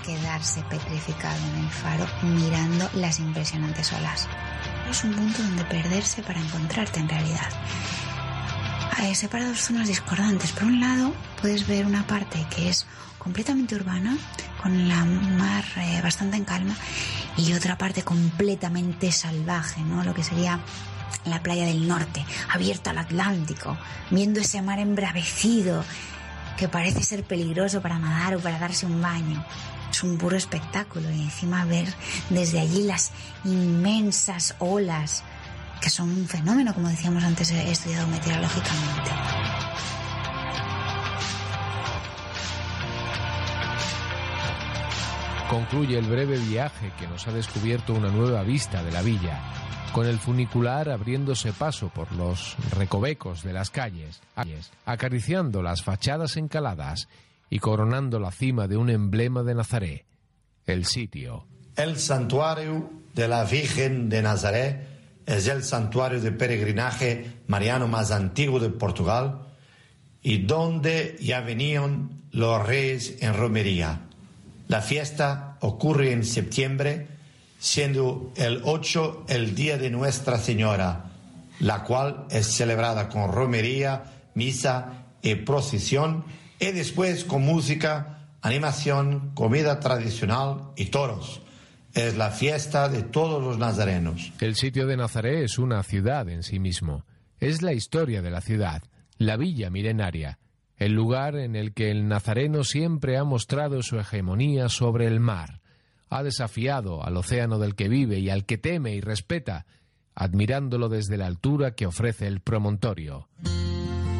quedarse petrificado en el faro mirando las impresionantes olas. Es un punto donde perderse para encontrarte en realidad. Hay separados zonas discordantes. Por un lado, puedes ver una parte que es completamente urbana, con la mar bastante en calma, y otra parte completamente salvaje, ¿no? Lo que sería la playa del norte, abierta al Atlántico, viendo ese mar embravecido que parece ser peligroso para nadar o para darse un baño. Es un puro espectáculo, y encima ver desde allí las inmensas olas, que son un fenómeno, como decíamos antes, he estudiado meteorológicamente. Concluye el breve viaje que nos ha descubierto una nueva vista de la villa, con el funicular abriéndose paso por los recovecos de las calles, acariciando las fachadas encaladas y coronando la cima de un emblema de Nazaret, el sitio. El santuario de la Virgen de Nazaret es el santuario de peregrinaje mariano más antiguo de Portugal y donde ya venían los reyes en romería. La fiesta ocurre en septiembre, siendo el 8 el día de Nuestra Señora, la cual es celebrada con romería, misa y procesión, y después con música, animación, comida tradicional y toros. Es la fiesta de todos los nazarenos. El sitio de Nazaret es una ciudad en sí mismo. Es la historia de la ciudad, la villa milenaria, el lugar en el que el nazareno siempre ha mostrado su hegemonía sobre el mar. Ha desafiado al océano del que vive y al que teme y respeta, admirándolo desde la altura que ofrece el promontorio.